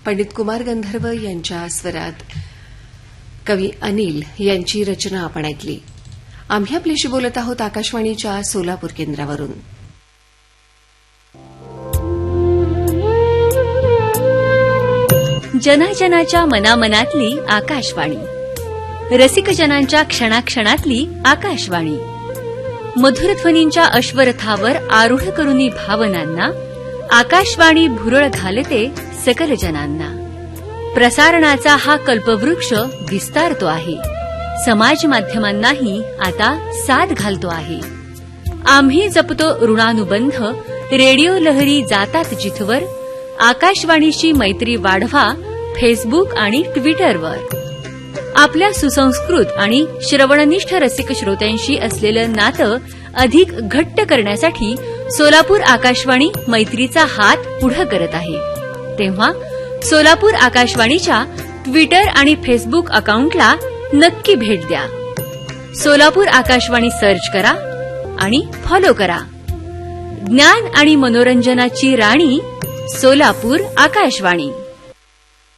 पंडित कुमार गंधर्व यांच्या स्वरात कवी अनिल यांची रचना आपण ऐकली. आम्ही आपल्याशी बोलत आहोत आकाशवाणीच्या सोलापूर केंद्रावरून. जनाजनाच्या मनामनातली आकाशवाणी, रसिकजनांच्या क्षणाक्षणातली आकाशवाणी, मधुरध्वनींच्या अश्वरथावर आरूढ करुनी भावनांना आकाशवाणी भुरळ घालते सकल जनांना. प्रसारणाचा हा कल्पवृक्ष विस्तारतो आहे, समाज माध्यमांनाही आता साथ घालतो आहे. आम्ही जपतो ऋणानुबंध, रेडिओ लहरी जातात जिथवर. आकाशवाणीशी मैत्री वाढवा फेसबुक आणि ट्विटरवर. आपल्या सुसंस्कृत आणि श्रवणनिष्ठ रसिक श्रोत्यांशी असलेलं नातं अधिक घट्ट करण्यासाठी सोलापूर आकाशवाणी मैत्रीचा हात पुढे करत आहे. तेव्हा सोलापूर आकाशवाणीच्या ट्विटर आणि फेसबुक अकाउंटला नक्की भेट द्या. सोलापूर आकाशवाणी सर्च करा आणि फॉलो करा. ज्ञान आणि मनोरंजनाची राणी सोलापूर आकाशवाणी.